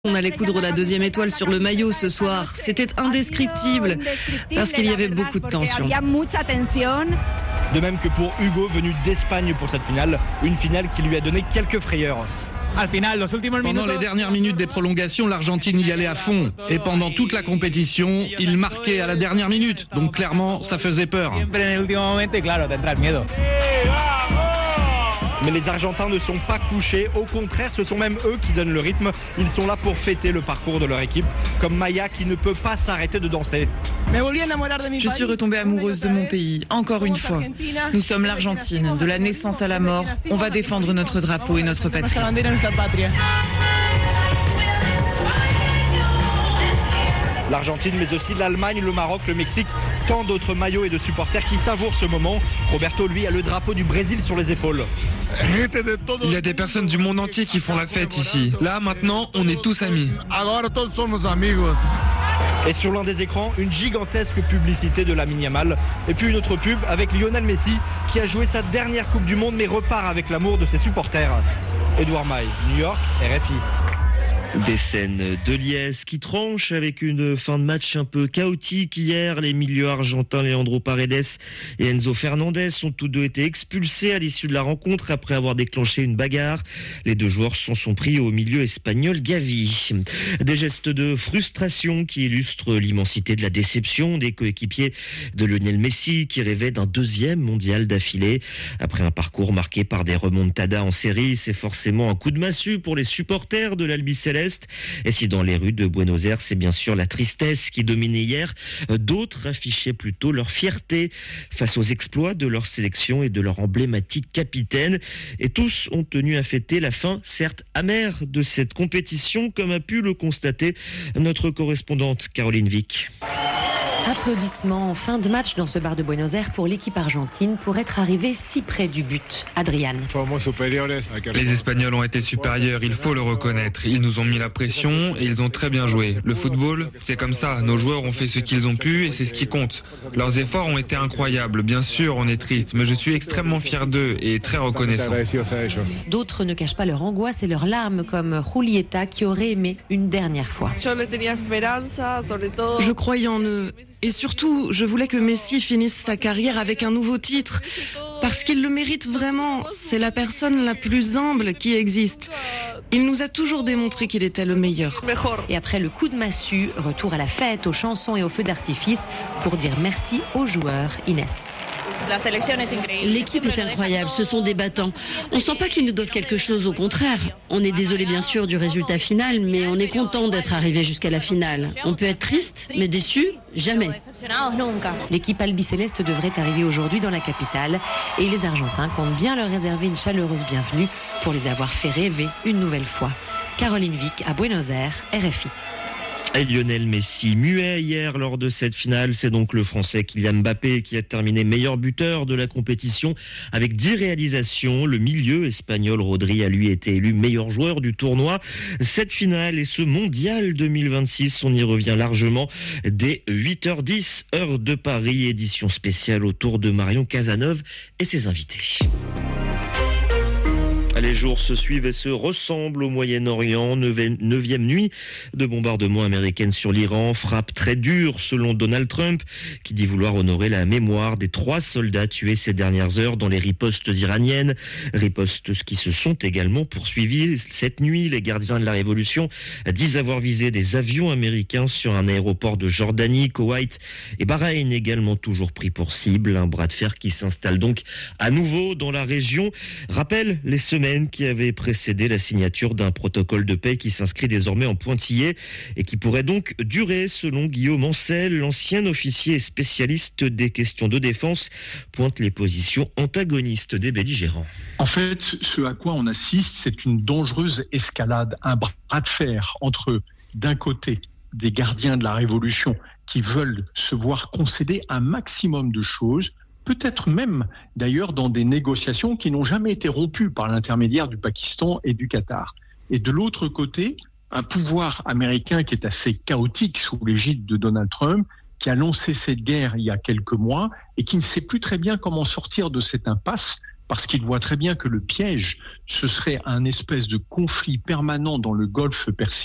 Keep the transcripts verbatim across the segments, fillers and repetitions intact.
On allait coudre la deuxième étoile sur le maillot ce soir. C'était indescriptible parce qu'il y avait beaucoup de tension. De même que pour Hugo, venu d'Espagne pour cette finale, une finale qui lui a donné quelques frayeurs. Pendant les dernières minutes des prolongations, l'Argentine y allait à fond. Et pendant toute la compétition, il marquait à la dernière minute. Donc clairement, ça faisait peur. Mais les Argentins ne sont pas couchés, au contraire, ce sont même eux qui donnent le rythme. Ils sont là pour fêter le parcours de leur équipe, comme Maya qui ne peut pas s'arrêter de danser. Je suis retombée amoureuse de mon pays, encore une fois. Nous sommes l'Argentine, de la naissance à la mort. On va défendre notre drapeau et notre patrie. L'Argentine, mais aussi l'Allemagne, le Maroc, le Mexique, tant d'autres maillots et de supporters qui savourent ce moment. Roberto, lui, a le drapeau du Brésil sur les épaules. Il y a des personnes du monde entier qui font la fête ici. Là, maintenant, on est tous amis. Et sur l'un des écrans, une gigantesque publicité de Lamine Yamal. Et puis une autre pub avec Lionel Messi, qui a joué sa dernière Coupe du Monde, mais repart avec l'amour de ses supporters. Edouard Maille, New York, R F I. Des scènes de liesse qui tranchent avec une fin de match un peu chaotique hier. Les milieux argentins Leandro Paredes et Enzo Fernandez ont tous deux été expulsés à l'issue de la rencontre après avoir déclenché une bagarre. Les deux joueurs s'en sont pris au milieu espagnol Gavi. Des gestes de frustration qui illustrent l'immensité de la déception des coéquipiers de Lionel Messi qui rêvait d'un deuxième mondial d'affilée. Après un parcours marqué par des remontadas en série, c'est forcément un coup de massue pour les supporters de l'Albiceleste. Et si dans les rues de Buenos Aires, c'est bien sûr la tristesse qui dominait hier, d'autres affichaient plutôt leur fierté face aux exploits de leur sélection et de leur emblématique capitaine. Et tous ont tenu à fêter la fin, certes amère, de cette compétition, comme a pu le constater notre correspondante Caroline Vic. Applaudissements en fin de match dans ce bar de Buenos Aires pour l'équipe argentine pour être arrivée si près du but. Adrian. Les Espagnols ont été supérieurs, il faut le reconnaître. Ils nous ont mis la pression et ils ont très bien joué. Le football, c'est comme ça. Nos joueurs ont fait ce qu'ils ont pu et c'est ce qui compte. Leurs efforts ont été incroyables. Bien sûr, on est triste, mais je suis extrêmement fier d'eux et très reconnaissant. D'autres ne cachent pas leur angoisse et leurs larmes, comme Julieta qui aurait aimé une dernière fois. Je croyais en eux. Et surtout, je voulais que Messi finisse sa carrière avec un nouveau titre. Parce qu'il le mérite vraiment. C'est la personne la plus humble qui existe. Il nous a toujours démontré qu'il était le meilleur. Et après le coup de massue, retour à la fête, aux chansons et aux feux d'artifice pour dire merci aux joueurs. Inès. L'équipe est incroyable, ce sont des battants. On ne sent pas qu'ils nous doivent quelque chose, au contraire. On est désolé bien sûr du résultat final, mais on est content d'être arrivé jusqu'à la finale. On peut être triste, mais déçu, jamais. L'équipe albicéleste devrait arriver aujourd'hui dans la capitale et les Argentins comptent bien leur réserver une chaleureuse bienvenue pour les avoir fait rêver une nouvelle fois. Caroline Vic à Buenos Aires, R F I. Et Lionel Messi, muet hier lors de cette finale, c'est donc le Français Kylian Mbappé qui a terminé meilleur buteur de la compétition avec dix réalisations. Le milieu espagnol Rodri a lui été élu meilleur joueur du tournoi. Cette finale et ce mondial deux mille vingt-six, on y revient largement dès huit heures dix, heure de Paris, édition spéciale autour de Marion Cazeneuve et ses invités. Les jours se suivent et se ressemblent au Moyen-Orient. Neuvième nuit de bombardement américaine sur l'Iran. Frappe très dure selon Donald Trump, qui dit vouloir honorer la mémoire des trois soldats tués ces dernières heures dans les ripostes iraniennes. Ripostes qui se sont également poursuivies cette nuit. Les gardiens de la révolution disent avoir visé des avions américains sur un aéroport de Jordanie, Koweït et Bahreïn également toujours pris pour cible. Un bras de fer qui s'installe donc à nouveau dans la région. Rappelle les semaines qui avait précédé la signature d'un protocole de paix qui s'inscrit désormais en pointillé et qui pourrait donc durer, selon Guillaume Ancel, l'ancien officier et spécialiste des questions de défense, pointe les positions antagonistes des belligérants. En fait, ce à quoi on assiste, c'est une dangereuse escalade, un bras de fer entre, d'un côté, des gardiens de la révolution qui veulent se voir concéder un maximum de choses, peut-être même d'ailleurs dans des négociations qui n'ont jamais été rompues par l'intermédiaire du Pakistan et du Qatar. Et de l'autre côté, un pouvoir américain qui est assez chaotique sous l'égide de Donald Trump, qui a lancé cette guerre il y a quelques mois et qui ne sait plus très bien comment sortir de cette impasse parce qu'il voit très bien que le piège, ce serait un espèce de conflit permanent dans le Golfe Persique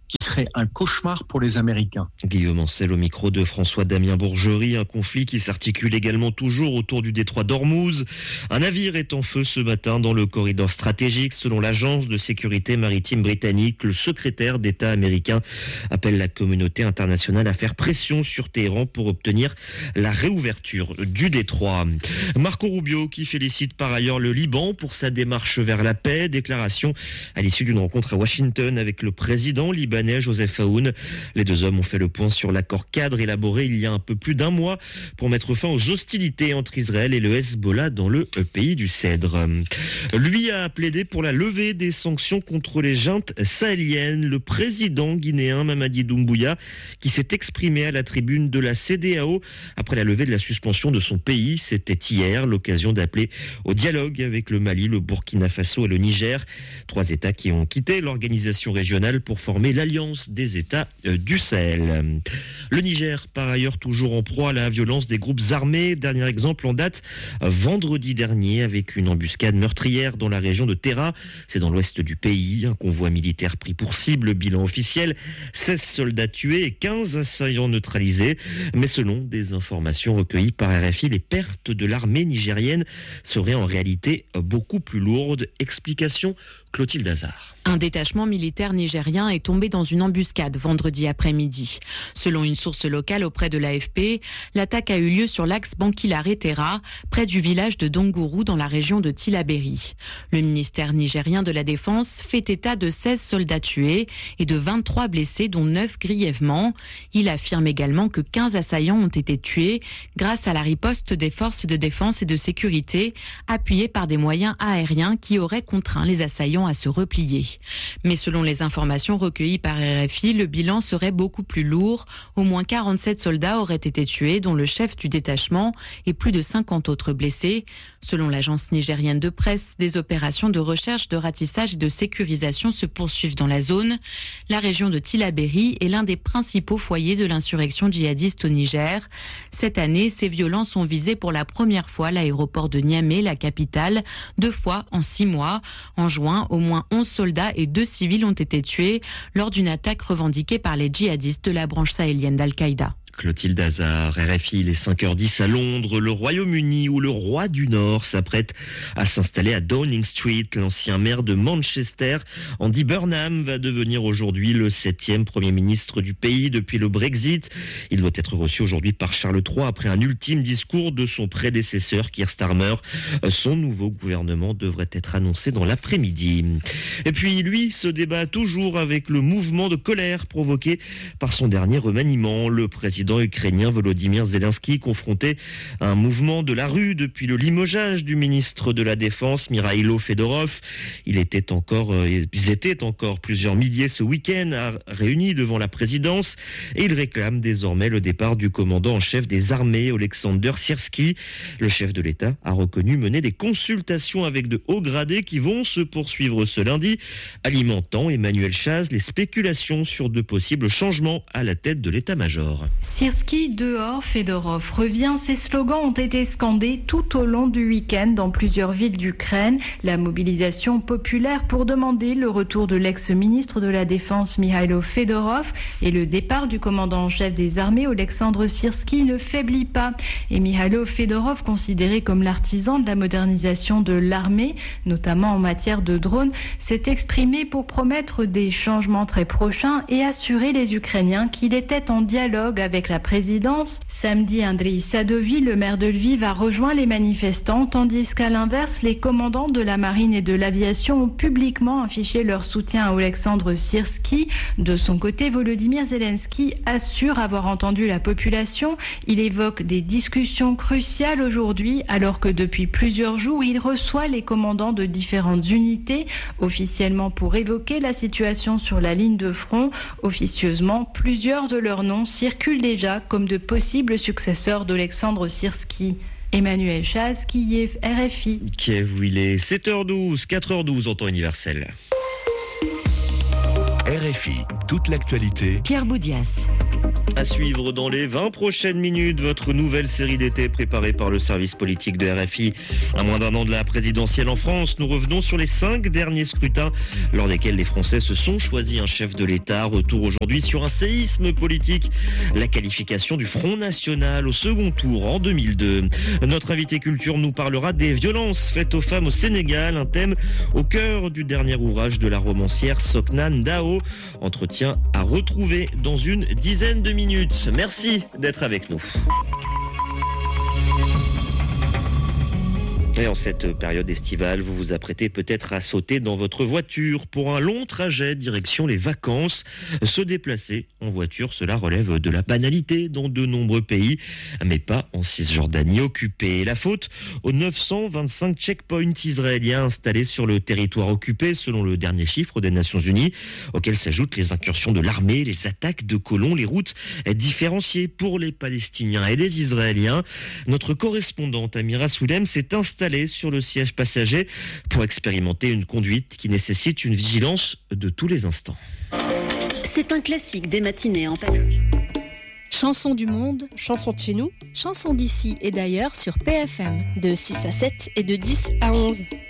qui serait un cauchemar pour les Américains. Guillaume Ancel au micro de François-Damien Bourgerie. Un conflit qui s'articule également toujours autour du détroit d'Ormuz. Un navire est en feu ce matin dans le corridor stratégique. Selon l'agence de sécurité maritime britannique, le secrétaire d'État américain appelle la communauté internationale à faire pression sur Téhéran pour obtenir la réouverture du détroit. Marco Rubio qui félicite par ailleurs le Liban pour sa démarche vers la paix. Déclaration à l'issue d'une rencontre à Washington avec le président libanais Joseph Aoun. Les deux hommes ont fait le point sur l'accord cadre élaboré il y a un peu plus d'un mois pour mettre fin aux hostilités entre Israël et le Hezbollah dans le pays du Cèdre. Lui a plaidé pour la levée des sanctions contre les juntes sahéliennes. Le président guinéen Mamadi Doumbouya qui s'est exprimé à la tribune de la C D A O après la levée de la suspension de son pays. C'était hier l'occasion d'appeler au dialogue avec le Mali, le Burkina Faso et le Niger. Trois États qui ont quitté l'organisation régionale pour former l'Alliance des États du Sahel. Le Niger, par ailleurs, toujours en proie à la violence des groupes armés. Dernier exemple en date, vendredi dernier, avec une embuscade meurtrière dans la région de Terra. C'est dans l'ouest du pays. Un convoi militaire pris pour cible. Bilan officiel, seize soldats tués et quinze assaillants neutralisés. Mais selon des informations recueillies par R F I, les pertes de l'armée nigérienne seraient en réalité beaucoup plus lourdes. Explication Clotilde Hazard. Un détachement militaire nigérien est tombé dans une embuscade vendredi après-midi. Selon une source locale auprès de l'A F P, l'attaque a eu lieu sur l'axe Bankilare-Terra, près du village de Donguru dans la région de Tillabéri. Le ministère nigérien de la Défense fait état de seize soldats tués et de vingt-trois blessés, dont neuf grièvement. Il affirme également que quinze assaillants ont été tués grâce à la riposte des forces de défense et de sécurité, appuyées par des moyens aériens qui auraient contraint les assaillants à se replier. Mais selon les informations recueillies par R F I, le bilan serait beaucoup plus lourd. Au moins quarante-sept soldats auraient été tués, dont le chef du détachement, et plus de cinquante autres blessés. Selon l'agence nigérienne de presse, des opérations de recherche, de ratissage et de sécurisation se poursuivent dans la zone. La région de Tillabéri est l'un des principaux foyers de l'insurrection djihadiste au Niger. Cette année, ces violences ont visé pour la première fois l'aéroport de Niamey, la capitale, deux fois en six mois. En juin, au moins onze soldats et deux civils ont été tués lors d'une attaque revendiquée par les djihadistes de la branche sahélienne d'Al-Qaïda. Clotilde Hazard, R F I, il est cinq heures dix à Londres. Le Royaume-Uni, où le roi du Nord s'apprête à s'installer à Downing Street. L'ancien maire de Manchester, Andy Burnham, va devenir aujourd'hui le septième Premier ministre du pays depuis le Brexit. Il doit être reçu aujourd'hui par Charles trois après un ultime discours de son prédécesseur, Keir Starmer. Son nouveau gouvernement devrait être annoncé dans l'après-midi. Et puis lui se débat toujours avec le mouvement de colère provoqué par son dernier remaniement. Le président ukrainien Volodymyr Zelensky confronté à un mouvement de la rue depuis le limogeage du ministre de la Défense Mikhailo Fedorov. Il était encore, euh, ils étaient encore plusieurs milliers ce week-end réunis devant la présidence et ils réclament désormais le départ du commandant en chef des armées Oleksandr Syrski. Le chef de l'État a reconnu mener des consultations avec de hauts gradés qui vont se poursuivre ce lundi, alimentant Emmanuel Chaz les spéculations sur de possibles changements à la tête de l'état-major. Syrski dehors, Fedorov revient. Ces slogans ont été scandés tout au long du week-end dans plusieurs villes d'Ukraine. La mobilisation populaire pour demander le retour de l'ex-ministre de la Défense Mikhailo Fedorov et le départ du commandant en chef des armées Oleksandr Syrski ne faiblit pas. Et Mikhailo Fedorov, considéré comme l'artisan de la modernisation de l'armée, notamment en matière de drones, s'est exprimé pour promettre des changements très prochains et assurer les Ukrainiens qu'il était en dialogue avec la présidence. Samedi, Andriy Sadovi, le maire de Lviv, a rejoint les manifestants, tandis qu'à l'inverse, les commandants de la marine et de l'aviation ont publiquement affiché leur soutien à Oleksandr Syrski. De son côté, Volodymyr Zelensky assure avoir entendu la population. Il évoque des discussions cruciales aujourd'hui, alors que depuis plusieurs jours, il reçoit les commandants de différentes unités, officiellement pour évoquer la situation sur la ligne de front. Officieusement, plusieurs de leurs noms circulent déjà comme de possibles successeurs d'Oleksandr Syrski. Emmanuel Chaz, Kiev, R F I. Kiev, où il est sept heures douze, quatre heures douze en temps universel. R F I, toute l'actualité. Pierre Boudias. À suivre dans les vingt prochaines minutes, votre nouvelle série d'été préparée par le service politique de R F I. À moins d'un an de la présidentielle en France, nous revenons sur les cinq derniers scrutins lors desquels les Français se sont choisis un chef de l'État. Retour aujourd'hui sur un séisme politique, la qualification du Front National au second tour en deux mille deux. Notre invité culture nous parlera des violences faites aux femmes au Sénégal, un thème au cœur du dernier ouvrage de la romancière Soknan Dao. Entretien à retrouver dans une dizaine de minutes. Merci d'être avec nous. Et en cette période estivale, vous vous apprêtez peut-être à sauter dans votre voiture pour un long trajet direction les vacances. Se déplacer en voiture, cela relève de la banalité dans de nombreux pays, mais pas en Cisjordanie occupée. La faute aux neuf cent vingt-cinq checkpoints israéliens installés sur le territoire occupé, selon le dernier chiffre des Nations Unies, auxquels s'ajoutent les incursions de l'armée, les attaques de colons, les routes différenciées pour les Palestiniens et les Israéliens. Notre correspondante Amira Soulem s'est installée sur le siège passager pour expérimenter une conduite qui nécessite une vigilance de tous les instants. C'est un classique des matinées en Palestine. Chansons du monde, chansons de chez nous, chansons d'ici et d'ailleurs sur P F M, de six à sept et de dix à onze.